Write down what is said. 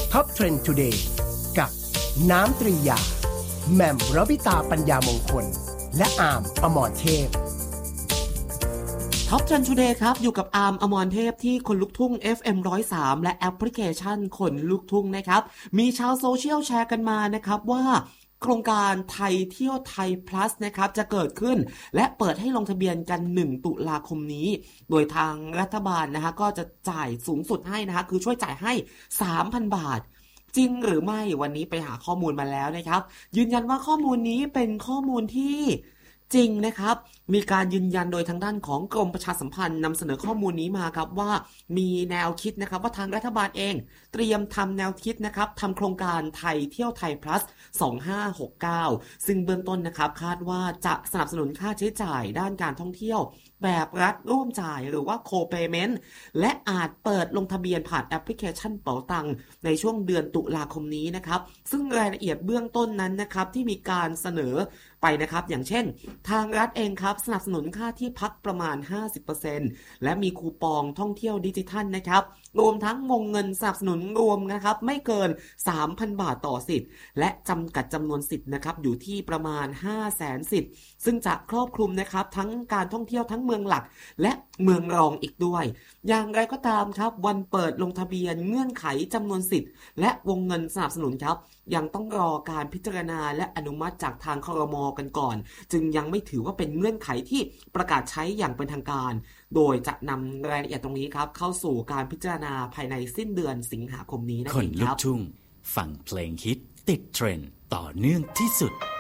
Top Trend Today กับน้ำตรียาแหม่มรวิตาปัญญามงคลและอาร์มอมรเทพท็อป Trend Today ครับอยู่กับอาร์มอมรเทพที่คนลุกทุ่ง FM 103และแอปพลิเคชันคนลุกทุ่งนะครับมีชาวโซเชียลแชร์กันมานะครับว่าโครงการไทยเที่ยวไทย plus นะครับจะเกิดขึ้นและเปิดให้ลงทะเบียนกัน1ตุลาคมนี้โดยทางรัฐบาลนะฮะก็จะจ่ายสูงสุดให้นะฮะคือช่วยจ่ายให้ 3,000 บาทจริงหรือไม่วันนี้ไปหาข้อมูลมาแล้วนะครับยืนยันว่าข้อมูลนี้เป็นข้อมูลที่จริงนะครับมีการยืนยันโดยทางด้านของกรมประชาสัมพันธ์นำเสนอข้อมูลนี้มาครับว่ามีแนวคิดนะครับว่าทางรัฐบาลเองเตรียมทำแนวคิดนะครับทำโครงการไทยเที่ยวไทย plus 2569ซึ่งเบื้องต้นนะครับคาดว่าจะสนับสนุนค่าใช้จ่ายด้านการท่องเที่ยวแบบรัฐร่วมจ่ายหรือว่า co-payment และอาจเปิดลงทะเบียนผ่านแอปพลิเคชันเป๋าตังในช่วงเดือนตุลาคมนี้นะครับซึ่งรายละเอียดเบื้องต้นนั้นนะครับที่มีการเสนอไปนะครับอย่างเช่นทางรัฐเองครับสนับสนุนค่าที่พักประมาณ 50% และมีคูปองท่องเที่ยวดิจิทัลนะครับรวมทั้งวงเงินสนับสนุนรวมนะครับไม่เกิน 3,000 บาทต่อสิทธิ์และจำกัดจำนวนสิทธิ์นะครับอยู่ที่ประมาณ 500,000 สิทธิ์ซึ่งจะครอบคลุมนะครับทั้งการท่องเที่ยวทั้งเมืองหลักและเมืองรองอีกด้วยอย่างไรก็ตามครับวันเปิดลงทะเบียนเงื่อนไขจำนวนสิทธิ์และวงเงินสนับสนุนครับยังต้องรอการพิจารณาและอนุมัติจากทางครม.กันก่อนจึงยังไม่ถือว่าเป็นเงื่อนไขที่ประกาศใช้อย่างเป็นทางการโดยจะนำรายละเอียดตรงนี้ครับเข้าสู่การพิจารณาภายในสิ้นเดือนสิงหาคมนี้นั่นเองครับคนลุกทุ่งฟังเพลงฮิตติดเทรนด์ต่อเนื่องที่สุด